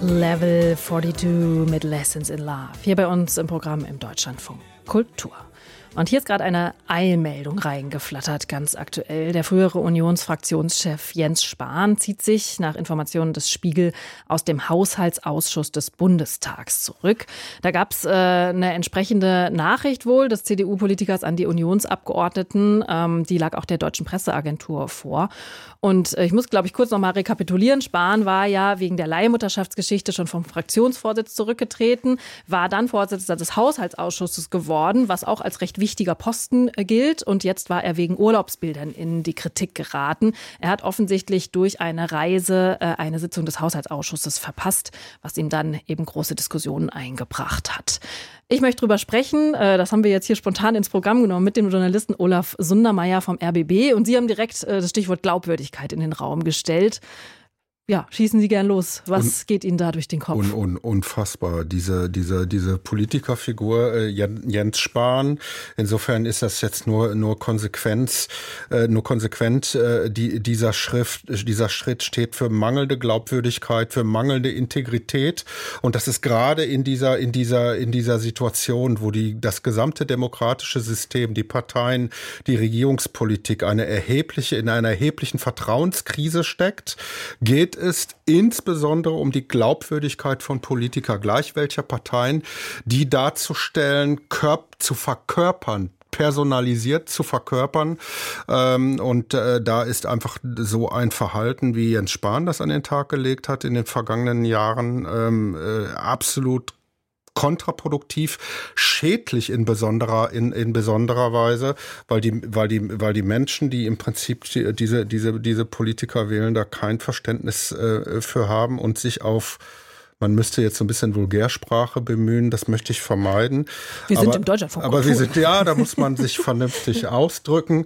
Level 42 mit Lessons in Love. Hier bei uns im Programm im Deutschlandfunk Kultur. Und hier ist gerade eine Eilmeldung reingeflattert, ganz aktuell. Der frühere Unionsfraktionschef Jens Spahn zieht sich nach Informationen des Spiegel aus dem Haushaltsausschuss des Bundestags zurück. Da gab es eine entsprechende Nachricht wohl des CDU-Politikers an die Unionsabgeordneten. Die lag auch der Deutschen Presseagentur vor. Und ich muss, glaube ich, kurz noch mal rekapitulieren. Spahn war ja wegen der Leihmutterschaftsgeschichte schon vom Fraktionsvorsitz zurückgetreten, war dann Vorsitzender des Haushaltsausschusses geworden, was auch als recht wichtiger Posten gilt. Und jetzt war er wegen Urlaubsbildern in die Kritik geraten. Er hat offensichtlich durch eine Reise eine Sitzung des Haushaltsausschusses verpasst, was ihm dann eben große Diskussionen eingebracht hat. Ich möchte drüber sprechen, das haben wir jetzt hier spontan ins Programm genommen, mit dem Journalisten Olaf Sundermeier vom RBB. Und Sie haben direkt das Stichwort Glaubwürdigkeit in den Raum gestellt. Ja, schießen Sie gern los. Was geht Ihnen da durch den Kopf? Unfassbar, diese Politikerfigur Jens Spahn. Insofern ist das jetzt nur konsequent. Dieser Schritt steht für mangelnde Glaubwürdigkeit, für mangelnde Integrität. Und das ist gerade in dieser Situation, wo das gesamte demokratische System, die Parteien, die Regierungspolitik in einer erheblichen Vertrauenskrise steckt, geht es insbesondere um die Glaubwürdigkeit von Politikern, gleich welcher Parteien, die darzustellen, zu verkörpern, personalisiert zu verkörpern. Da ist einfach so ein Verhalten, wie Jens Spahn das an den Tag gelegt hat in den vergangenen Jahren, absolut kontraproduktiv, schädlich in besonderer Weise, weil die Menschen, die im Prinzip diese Politiker wählen, da kein Verständnis für haben und sich man müsste jetzt so ein bisschen Vulgärsprache bemühen, das möchte ich vermeiden. Wir sind im Deutschlandfunk. Aber da muss man sich vernünftig ausdrücken,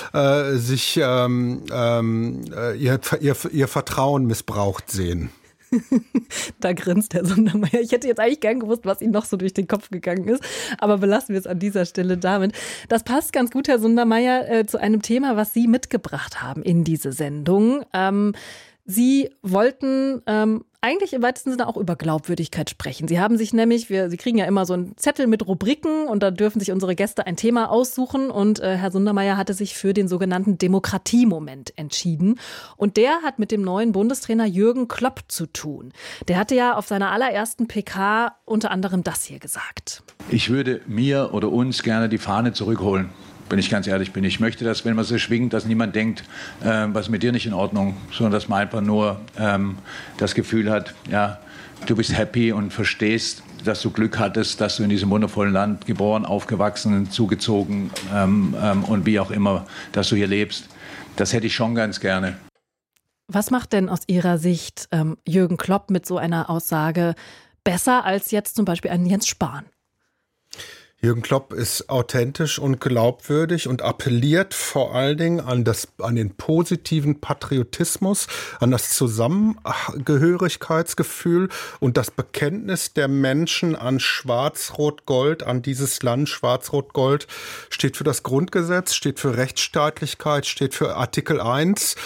ihr Vertrauen missbraucht sehen. Da grinst Herr Sundermeier. Ich hätte jetzt eigentlich gern gewusst, was Ihnen noch so durch den Kopf gegangen ist. Aber belassen wir es an dieser Stelle damit. Das passt ganz gut, Herr Sundermeier, zu einem Thema, was Sie mitgebracht haben in diese Sendung. Sie wollten eigentlich im weitesten Sinne auch über Glaubwürdigkeit sprechen. Sie haben sich nämlich, Sie kriegen ja immer so einen Zettel mit Rubriken und da dürfen sich unsere Gäste ein Thema aussuchen und Herr Sundermeier hatte sich für den sogenannten Demokratiemoment entschieden und der hat mit dem neuen Bundestrainer Jürgen Klopp zu tun. Der hatte ja auf seiner allerersten PK unter anderem das hier gesagt. Ich würde mir oder uns gerne die Fahne zurückholen. Wenn ich ganz ehrlich bin. Ich möchte, dass, wenn man sie schwingt, dass niemand denkt, was mit dir nicht in Ordnung, sondern dass man einfach nur das Gefühl hat, ja, du bist happy und verstehst, dass du Glück hattest, dass du in diesem wundervollen Land geboren, aufgewachsen, zugezogen und wie auch immer, dass du hier lebst. Das hätte ich schon ganz gerne. Was macht denn aus Ihrer Sicht Jürgen Klopp mit so einer Aussage besser als jetzt zum Beispiel ein Jens Spahn? Jürgen Klopp ist authentisch und glaubwürdig und appelliert vor allen Dingen an den positiven Patriotismus, an das Zusammengehörigkeitsgefühl und das Bekenntnis der Menschen an Schwarz-Rot-Gold, an dieses Land. Schwarz-Rot-Gold steht für das Grundgesetz, steht für Rechtsstaatlichkeit, steht für Artikel 1.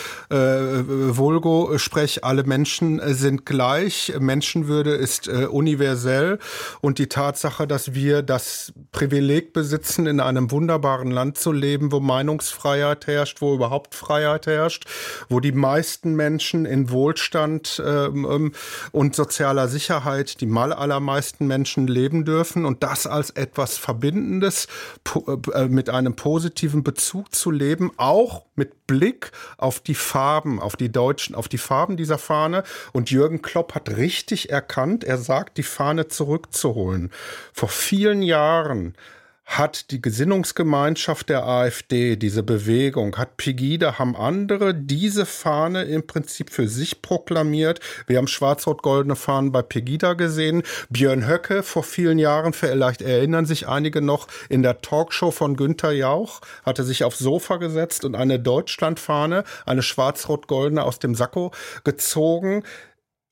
Vulgo, sprech, alle Menschen sind gleich, Menschenwürde ist universell und die Tatsache, dass wir das Privileg besitzen, in einem wunderbaren Land zu leben, wo Meinungsfreiheit herrscht, wo überhaupt Freiheit herrscht, wo die meisten Menschen in Wohlstand und sozialer Sicherheit, die allermeisten Menschen leben dürfen und das als etwas Verbindendes mit einem positiven Bezug zu leben, auch mit Blick auf die Farben, auf die Farben dieser Fahne. Und Jürgen Klopp hat richtig erkannt, er sagt, die Fahne zurückzuholen. Vor vielen Jahren hat die Gesinnungsgemeinschaft der AfD, diese Bewegung, hat Pegida, haben andere diese Fahne im Prinzip für sich proklamiert. Wir haben schwarz-rot-goldene Fahnen bei Pegida gesehen. Björn Höcke vor vielen Jahren, vielleicht erinnern sich einige noch, in der Talkshow von Günther Jauch, hatte sich aufs Sofa gesetzt und eine Deutschlandfahne, eine schwarz-rot-goldene aus dem Sakko gezogen.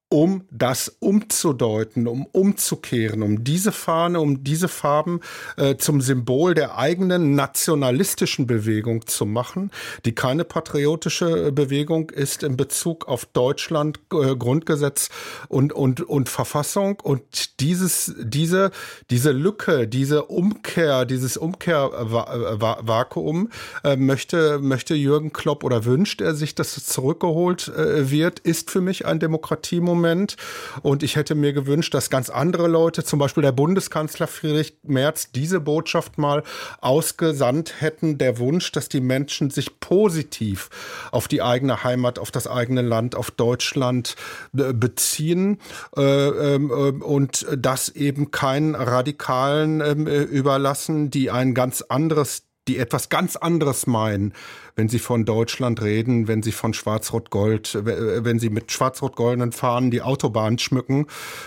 um das umzudeuten, um umzukehren, um diese Fahne, um diese Farben zum Symbol der eigenen nationalistischen Bewegung zu machen, die keine patriotische Bewegung ist in Bezug auf Deutschland, Grundgesetz und Verfassung. Und diese Lücke, diese Umkehr, dieses Umkehrvakuum möchte Jürgen Klopp oder wünscht er sich, dass es zurückgeholt wird, ist für mich ein Demokratiemoment. Und ich hätte mir gewünscht, dass ganz andere Leute, zum Beispiel der Bundeskanzler Friedrich Merz, diese Botschaft mal ausgesandt hätten. Der Wunsch, dass die Menschen sich positiv auf die eigene Heimat, auf das eigene Land, auf Deutschland beziehen und das eben keinen Radikalen überlassen, die etwas ganz anderes meinen, wenn sie von Deutschland reden, wenn sie von Schwarz-Rot-Gold, wenn sie mit schwarz-rot-goldenen Fahnen die Autobahn schmücken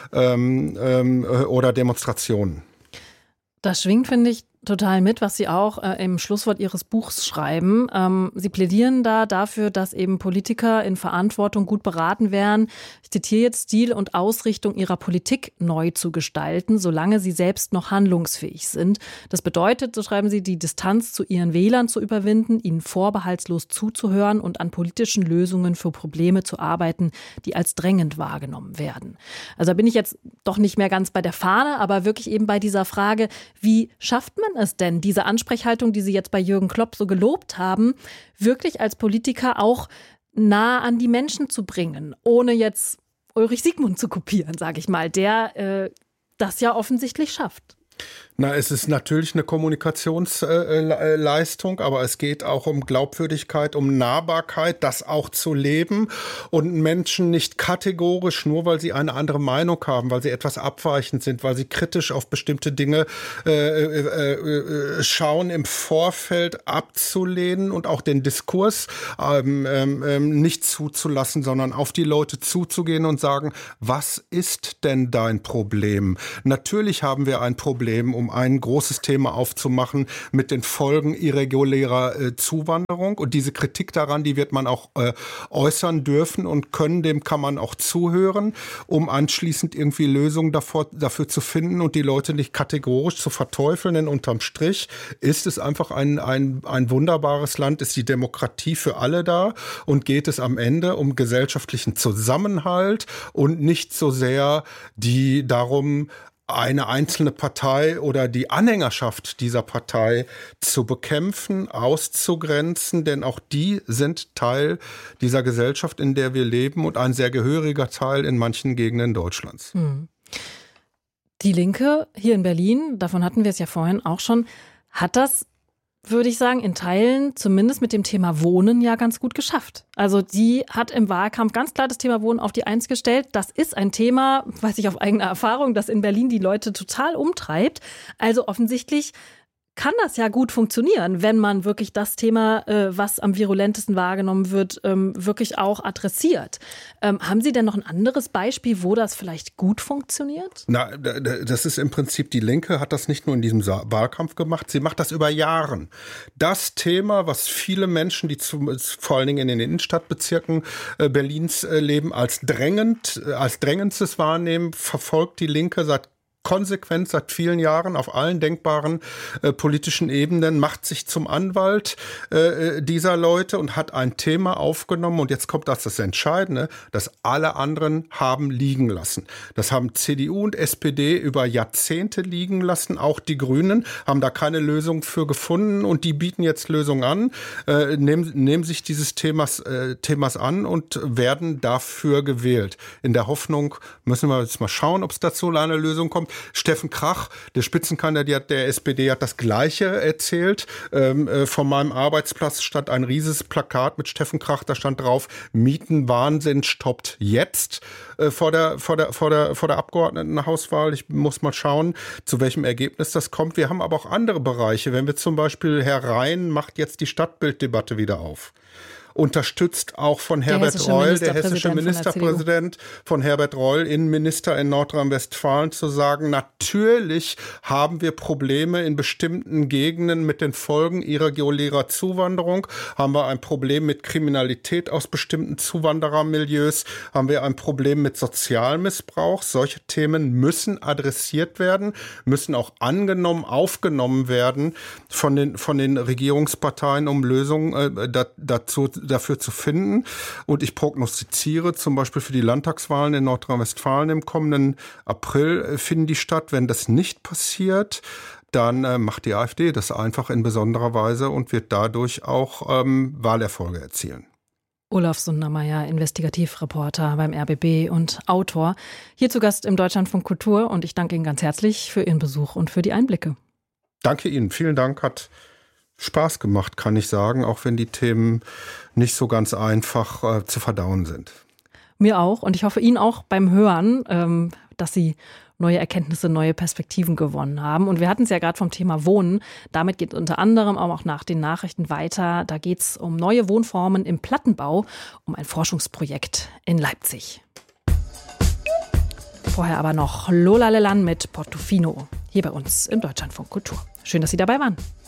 oder Demonstrationen. Das schwingt, finde ich, total mit, was Sie auch im Schlusswort Ihres Buchs schreiben. Sie plädieren da dafür, dass eben Politiker in Verantwortung gut beraten wären, ich zitiere jetzt, Stil und Ausrichtung ihrer Politik neu zu gestalten, solange sie selbst noch handlungsfähig sind. Das bedeutet, so schreiben Sie, die Distanz zu ihren Wählern zu überwinden, ihnen vorbehaltslos zuzuhören und an politischen Lösungen für Probleme zu arbeiten, die als drängend wahrgenommen werden. Also da bin ich jetzt doch nicht mehr ganz bei der Fahne, aber wirklich eben bei dieser Frage, wie schafft man es denn, diese Ansprechhaltung, die Sie jetzt bei Jürgen Klopp so gelobt haben, wirklich als Politiker auch nah an die Menschen zu bringen, ohne jetzt Ulrich Siegmund zu kopieren, sage ich mal, der das ja offensichtlich schafft? Na, es ist natürlich eine Kommunikationsleistung, aber es geht auch um Glaubwürdigkeit, um Nahbarkeit, das auch zu leben und Menschen nicht kategorisch, nur weil sie eine andere Meinung haben, weil sie etwas abweichend sind, weil sie kritisch auf bestimmte Dinge schauen, im Vorfeld abzulehnen und auch den Diskurs nicht zuzulassen, sondern auf die Leute zuzugehen und sagen, was ist denn dein Problem? Natürlich haben wir ein Problem, um ein großes Thema aufzumachen mit den Folgen irregulärer Zuwanderung. Und diese Kritik daran, die wird man auch äußern dürfen und können, dem kann man auch zuhören, um anschließend irgendwie Lösungen dafür zu finden und die Leute nicht kategorisch zu verteufeln. Denn unterm Strich ist es einfach ein wunderbares Land, ist die Demokratie für alle da und geht es am Ende um gesellschaftlichen Zusammenhalt und nicht so sehr darum, eine einzelne Partei oder die Anhängerschaft dieser Partei zu bekämpfen, auszugrenzen, denn auch die sind Teil dieser Gesellschaft, in der wir leben und ein sehr gehöriger Teil in manchen Gegenden Deutschlands. Die Linke hier in Berlin, davon hatten wir es ja vorhin auch schon, hat das, würde ich sagen, in Teilen zumindest mit dem Thema Wohnen ja ganz gut geschafft. Also die hat im Wahlkampf ganz klar das Thema Wohnen auf die Eins gestellt. Das ist ein Thema, weiß ich auf eigene Erfahrung, das in Berlin die Leute total umtreibt. Also offensichtlich kann das ja gut funktionieren, wenn man wirklich das Thema, was am virulentesten wahrgenommen wird, wirklich auch adressiert. Haben Sie denn noch ein anderes Beispiel, wo das vielleicht gut funktioniert? Na, das ist im Prinzip, die Linke hat das nicht nur in diesem Wahlkampf gemacht, sie macht das über Jahre. Das Thema, was viele Menschen, die vor allen Dingen in den Innenstadtbezirken Berlins leben, als drängendstes wahrnehmen, verfolgt die Linke konsequent seit vielen Jahren auf allen denkbaren politischen Ebenen, macht sich zum Anwalt dieser Leute und hat ein Thema aufgenommen. Und jetzt kommt das Entscheidende, das alle anderen haben liegen lassen. Das haben CDU und SPD über Jahrzehnte liegen lassen. Auch die Grünen haben da keine Lösung für gefunden und die bieten jetzt Lösungen an, nehmen sich dieses Themas an und werden dafür gewählt. In der Hoffnung, müssen wir jetzt mal schauen, ob es dazu eine Lösung kommt. Steffen Krach, der Spitzenkandidat der SPD, hat das Gleiche erzählt. Von meinem Arbeitsplatz stand ein riesiges Plakat mit Steffen Krach, da stand drauf, Mietenwahnsinn stoppt jetzt vor der Abgeordnetenhauswahl. Ich muss mal schauen, zu welchem Ergebnis das kommt. Wir haben aber auch andere Bereiche. Wenn wir zum Beispiel, Herr Rhein macht jetzt die Stadtbilddebatte wieder auf. unterstützt auch von Herbert Reul, der hessische Ministerpräsident, von Herbert Reul, Innenminister in Nordrhein-Westfalen, zu sagen, natürlich haben wir Probleme in bestimmten Gegenden mit den Folgen irregulärer Zuwanderung, haben wir ein Problem mit Kriminalität aus bestimmten Zuwanderermilieus, haben wir ein Problem mit Sozialmissbrauch. Solche Themen müssen adressiert werden, müssen auch aufgenommen werden von den Regierungsparteien, um Lösungen dafür zu finden. Und ich prognostiziere zum Beispiel für die Landtagswahlen in Nordrhein-Westfalen im kommenden April finden die statt. Wenn das nicht passiert, dann macht die AfD das einfach in besonderer Weise und wird dadurch auch Wahlerfolge erzielen. Olaf Sundermeier, Investigativreporter beim RBB und Autor, hier zu Gast im Deutschlandfunk Kultur. Und ich danke Ihnen ganz herzlich für Ihren Besuch und für die Einblicke. Danke Ihnen, vielen Dank, hat Spaß gemacht, kann ich sagen, auch wenn die Themen nicht so ganz einfach zu verdauen sind. Mir auch, und ich hoffe Ihnen auch beim Hören, dass Sie neue Erkenntnisse, neue Perspektiven gewonnen haben. Und wir hatten es ja gerade vom Thema Wohnen. Damit geht unter anderem auch nach den Nachrichten weiter. Da geht es um neue Wohnformen im Plattenbau, um ein Forschungsprojekt in Leipzig. Vorher aber noch Lola Lelan mit Portofino, hier bei uns im Deutschlandfunk Kultur. Schön, dass Sie dabei waren.